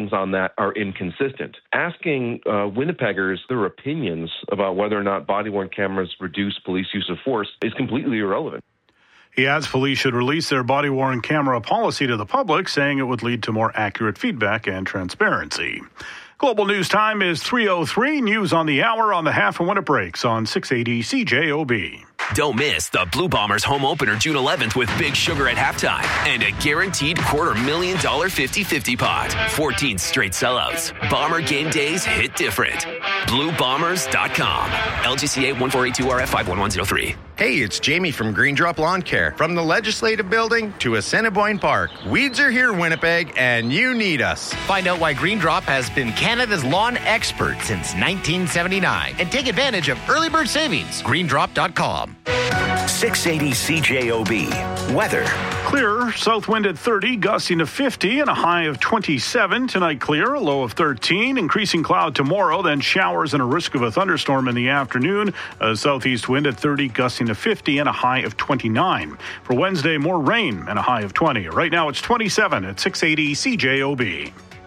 actions on that are inconsistent. Asking Winnipeggers their opinions about whether or not body-worn cameras reduce police use of force is completely irrelevant. He adds police should release their body-worn camera policy to the public, saying it would lead to more accurate feedback and transparency. Global News Time is 3:03. News on the hour on the half and when it breaks on 680 CJOB. Don't miss the Blue Bombers home opener June 11th with Big Sugar at halftime and a guaranteed $250,000 50-50 pot. 14 straight sellouts. Bomber game days hit different. BlueBombers.com. LGCA 1482RF 51103. Hey, it's Jamie from Green Drop Lawn Care. From the Legislative Building to Assiniboine Park, weeds are here, Winnipeg, and you need us. Find out why Green Drop has been Canada's lawn expert since 1979 and take advantage of early bird savings. GreenDrop.com. 680 CJOB. Weather. Clear, south wind at 30, gusting to 50 and a high of 27. Tonight clear, a low of 13. Increasing cloud tomorrow, then showers and a risk of a thunderstorm in the afternoon. A southeast wind at 30, gusting to 50 and a high of 29. For Wednesday, more rain and a high of 20. Right now it's 27 at 680 CJOB.